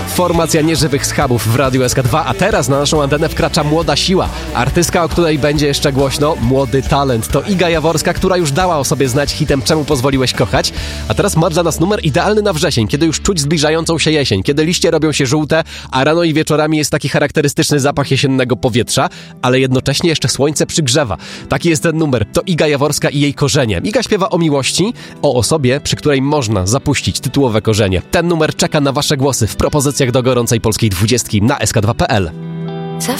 Formacja nieżywych schabów w Radiu SK2, a teraz na naszą antenę wkracza młoda siła. Artystka, o której będzie jeszcze głośno, młody talent. To Iga Jaworska, która już dała o sobie znać hitem Czemu pozwoliłeś kochać, a teraz ma dla nas numer idealny na wrzesień, kiedy już czuć zbliżającą się jesień, kiedy liście robią się żółte, a rano i wieczorami jest taki charakterystyczny zapach jesiennego powietrza, ale jednocześnie jeszcze słońce przygrzewa. Taki jest ten numer. To Iga Jaworska i jej korzenie. Iga śpiewa o miłości, o osobie, przy której można zapuścić tytułowe korzenie. Ten numer czeka na wasze głosy w propozycjach do gorącej polskiej 20 na sk2.pl.